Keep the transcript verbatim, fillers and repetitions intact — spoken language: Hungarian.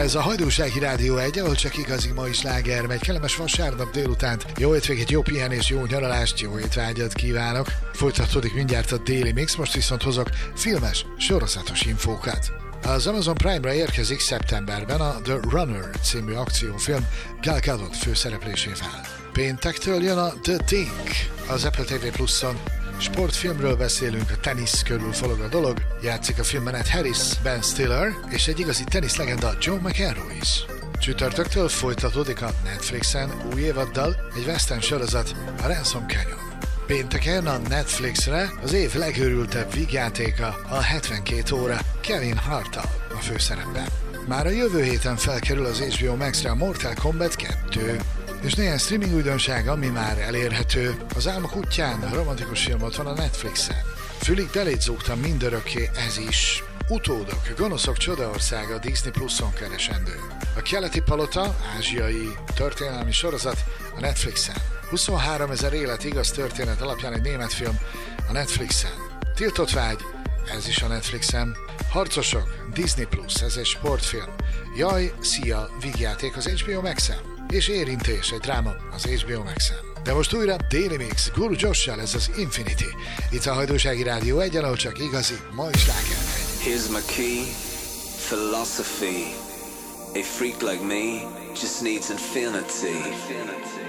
Ez a Hajdúsági Rádió egy, ahol csak igazi mai sláger megy. Kellemes vasárnap délutánt, jó hétvégét, jó pihenést, jó nyaralást, jó étvágyat kívánok. Folytatódik mindjárt a Daily Mix, most viszont hozok filmes, sorozatos infókat. Az Amazon Prime-ra érkezik szeptemberben a The Runner című akciófilm Gal Gadot főszereplésével. Péntektől jön a The Thing, az Apple té vé Pluson. Sportfilmről beszélünk, a tenisz körül forog a dolog, játszik a filmben Ed Harris, Ben Stiller és egy igazi teniszlegenda Joe McEnroe is. Csütörtöktől folytatódik a Netflixen új évaddal egy western sorozat, a Ransom Canyon. Pénteken a Netflixre az év legőrültebb vígjátéka, a hetvenkét óra, Kevin Harttal a főszerepben. Már a jövő héten felkerül az há bé o Maxra a Mortal Kombat kettő, és néhány streaming újdonság, ami már elérhető. Az Álmok útján romantikus film ott van a Netflixen. Fülig belét zúgtam mindörökké, ez is. Utódok, Gonoszok csodaországa, Disney Pluson keresendő. A Keleti palota, ázsiai történelmi sorozat a Netflixen. huszonhárom ezer élet igaz történet alapján egy német film a Netflixen. Tiltott vágy, ez is a Netflixen. Harcosok, Disney Plus, ez egy sportfilm. Jaj, szia, vígjáték az há bé o Maxen. És Érintés, egy dráma az há bé o Maxen. De most újra Daily Mix, Guru Josh-sal, ez az Infinity. Itt a Hajdúsági Rádió egy, ahol csak igazi, mai sláger megy. Here's my key, philosophy. A freak like me just needs infinity. infinity.